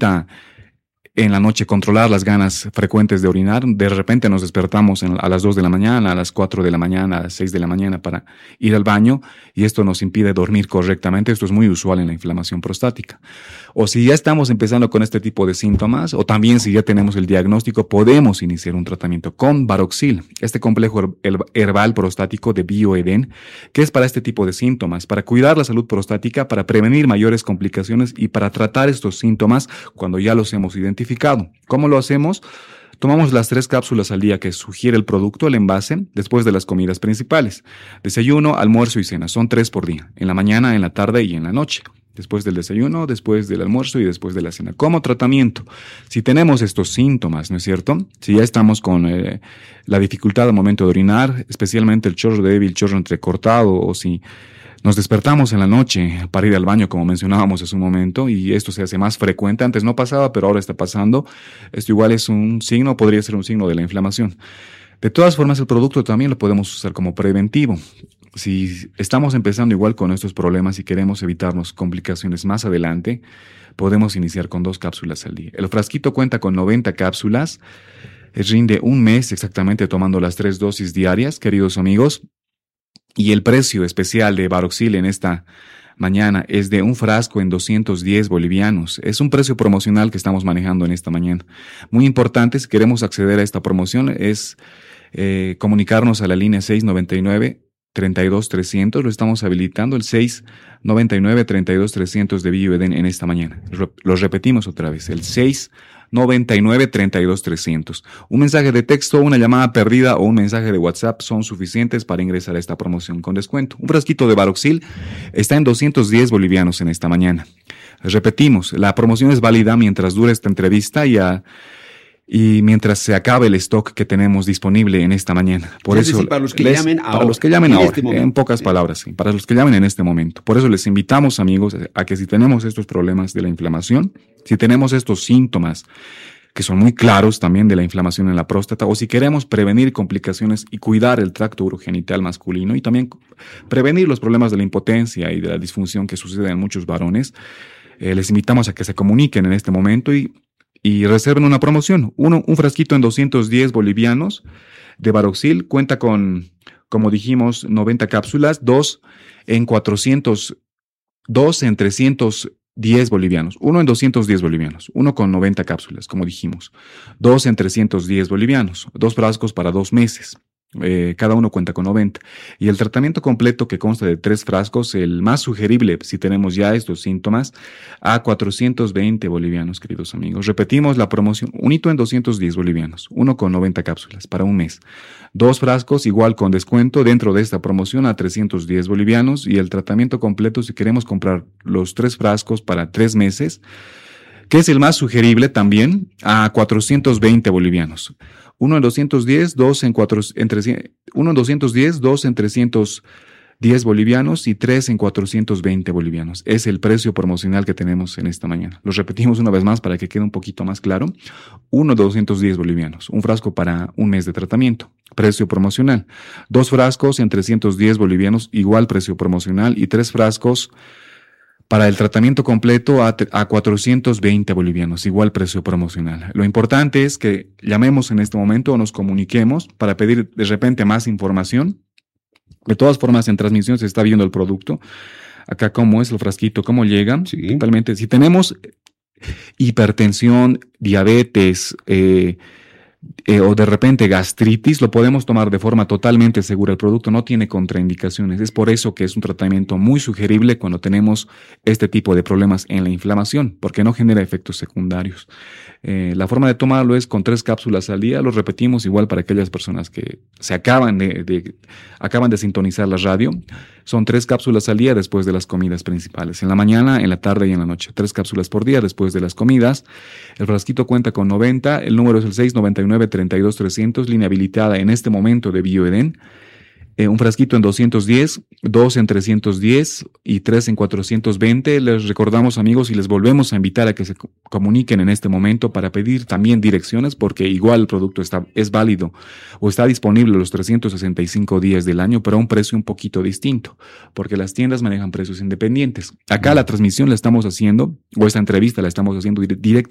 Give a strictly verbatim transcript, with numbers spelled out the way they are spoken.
necesita en la noche controlar las ganas frecuentes de orinar. De repente nos despertamos en, a las dos de la mañana, a las cuatro de la mañana, a las seis de la mañana para ir al baño y esto nos impide dormir correctamente. Esto es muy usual en la inflamación prostática. O si ya estamos empezando con este tipo de síntomas o también si ya tenemos el diagnóstico, podemos iniciar un tratamiento con Baroxil, este complejo herbal prostático de Bioeden, que es para este tipo de síntomas, para cuidar la salud prostática, para prevenir mayores complicaciones y para tratar estos síntomas cuando ya los hemos identificado. ¿Cómo lo hacemos? Tomamos las tres cápsulas al día que sugiere el producto, el envase, después de las comidas principales. Desayuno, almuerzo y cena. Son tres por día. En la mañana, en la tarde y en la noche. Después del desayuno, después del almuerzo y después de la cena. Como tratamiento, si tenemos estos síntomas, ¿no es cierto? Si ya estamos con eh, la dificultad al momento de orinar, especialmente el chorro débil, chorro entrecortado, o si nos despertamos en la noche para ir al baño, como mencionábamos hace un momento, y esto se hace más frecuente. Antes no pasaba, pero ahora está pasando. Esto igual es un signo, podría ser un signo de la inflamación. De todas formas, el producto también lo podemos usar como preventivo. Si estamos empezando igual con estos problemas y queremos evitarnos complicaciones más adelante, podemos iniciar con dos cápsulas al día. El frasquito cuenta con noventa cápsulas, rinde un mes exactamente tomando las tres dosis diarias, queridos amigos. Y el precio especial de Baroxil en esta mañana es de un frasco en doscientos diez bolivianos. Es un precio promocional que estamos manejando en esta mañana. Muy importante, si queremos acceder a esta promoción, es eh, comunicarnos a la línea seis noventa y nueve, treinta y dos trescientos. Lo estamos habilitando, el seis noventa y nueve, treinta y dos trescientos de Bioeden en esta mañana. Lo repetimos otra vez, el seis noventa y nueve, treinta y dos trescientos. Un mensaje de texto, una llamada perdida o un mensaje de WhatsApp son suficientes para ingresar a esta promoción con descuento. Un frasquito de Baroxil está en doscientos diez bolivianos en esta mañana. Repetimos, la promoción es válida mientras dure esta entrevista y, a, y mientras se acabe el stock que tenemos disponible en esta mañana. Por es eso, decir, para los que les, llamen para ahora, los que llamen en, ahora, este en pocas sí. palabras, sí, para los que llamen en este momento. Por eso les invitamos, amigos, a que si tenemos estos problemas de la inflamación, si tenemos estos síntomas que son muy claros también de la inflamación en la próstata, o si queremos prevenir complicaciones y cuidar el tracto urogenital masculino y también prevenir los problemas de la impotencia y de la disfunción que sucede en muchos varones, eh, les invitamos a que se comuniquen en este momento y, y reserven una promoción. Uno, un frasquito en doscientos diez bolivianos de Baroxil, cuenta con, como dijimos, noventa cápsulas, dos en cuatrocientos, dos en trescientos diez bolivianos, uno en doscientos diez bolivianos, uno con noventa cápsulas, como dijimos, dos en trescientos diez bolivianos, dos frascos para dos meses, eh, cada uno cuenta con noventa. Y el tratamiento completo que consta de tres frascos, el más sugerible si tenemos ya estos síntomas, a cuatrocientos veinte bolivianos, queridos amigos. Repetimos la promoción, un hito en doscientos diez bolivianos, uno con noventa cápsulas para un mes. Dos frascos igual con descuento dentro de esta promoción a trescientos diez bolivianos y el tratamiento completo si queremos comprar los tres frascos para tres meses, que es el más sugerible también, a cuatrocientos veinte bolivianos. Uno en doscientos diez, dos en cuatro, en trescientos, uno en doscientos diez, dos en trescientos diez bolivianos y tres en cuatrocientos veinte bolivianos. Es el precio promocional que tenemos en esta mañana. Lo repetimos una vez más para que quede un poquito más claro. Uno doscientos diez bolivianos, un frasco para un mes de tratamiento. Precio promocional. Dos frascos en trescientos diez bolivianos, igual precio promocional, y tres frascos para el tratamiento completo a, a cuatrocientos veinte bolivianos, igual precio promocional. Lo importante es que llamemos en este momento o nos comuniquemos para pedir de repente más información. De todas formas, en transmisión se está viendo el producto. Acá cómo es el frasquito, cómo llega. Sí. Totalmente. Si tenemos hipertensión, diabetes, eh, Eh, o de repente gastritis, lo podemos tomar de forma totalmente segura. El producto no tiene contraindicaciones. Es por eso que es un tratamiento muy sugerible cuando tenemos este tipo de problemas en la inflamación, porque no genera efectos secundarios. Eh, la forma de tomarlo es con tres cápsulas al día. Lo repetimos igual para aquellas personas que se acaban de, de, acaban de sintonizar la radio. Son tres cápsulas al día después de las comidas principales. En la mañana, en la tarde y en la noche. Tres cápsulas por día después de las comidas. El frasquito cuenta con noventa. El número es el seis noventa y nueve, treinta y dos trescientos, línea habilitada en este momento de Bioeden. Eh, un frasquito en doscientos diez, dos en trescientos diez y tres en cuatrocientos veinte. Les recordamos, amigos, y les volvemos a invitar a que se comuniquen en este momento para pedir también direcciones, porque igual el producto está, es válido o está disponible los trescientos sesenta y cinco días del año, pero a un precio un poquito distinto, porque las tiendas manejan precios independientes. Acá la transmisión la estamos haciendo, o esta entrevista la estamos haciendo directamente